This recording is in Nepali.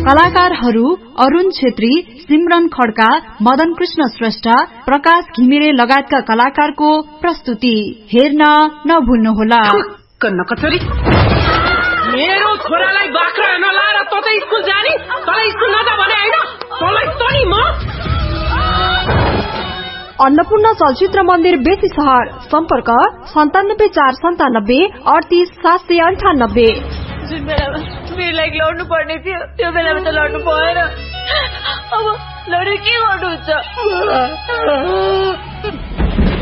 कलाकारहरू अरुण छेत्री, सिमरन खड्का, मदन कृष्ण श्रेष्ठ, प्रकाश घिमिरे लगायतका कलाकारको प्रस्तुति हेर्न नभुल्नुहोला। मेरो छोरालाई बाख्रा नलाएर त स्कुल जाने, तँलाई स्कुल नजा भने हैन, तँलाई तनी म। अन्नपूर्ण चलचित्र मन्दिर बेसी सहर, सम्पर्क 97 497 38 798। जुन बेलामा मेरो लागि लड्नु पर्ने थियो त्यो बेलामा त लड्नु भएन। अब लडेर के गर्नुहुन्छ?